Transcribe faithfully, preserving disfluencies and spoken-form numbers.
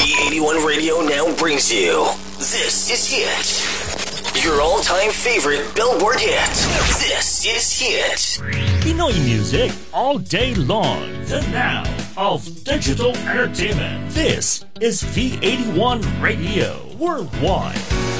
V eighty-one Radio now brings you This Is Hit. Your all-time favorite Billboard hit. This is Hit. Pinoy music all day long. The now of digital entertainment. This is V eighty-one Radio Worldwide.